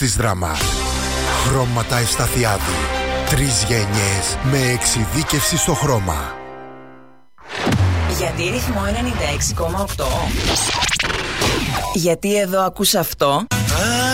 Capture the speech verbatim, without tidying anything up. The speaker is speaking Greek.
της δράμας. Χρώματα Ευσταθιάδη. Τρεις γενιές με εξειδίκευση στο χρώμα. Γιατί ρυθμό ενενήντα έξι κόμμα οκτώ? Γιατί εδώ ακούς αυτό?